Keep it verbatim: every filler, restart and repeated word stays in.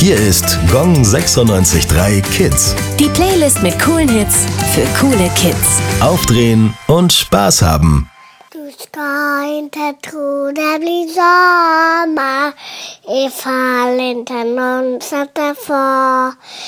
Hier ist Gong sechsundneunzig Komma drei Kids. Die Playlist mit coolen Hits für coole Kids. Aufdrehen und Spaß haben. Du ska inte tro det blir sommar ifall inte någon sätter far.